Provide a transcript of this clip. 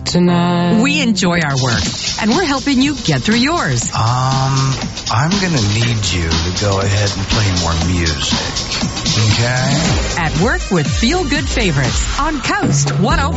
tonight. We enjoy our work, and we're helping you get through yours. I'm gonna need you to go ahead and play more music. Okay? At Work with Feel Good Favorites on Coast 105.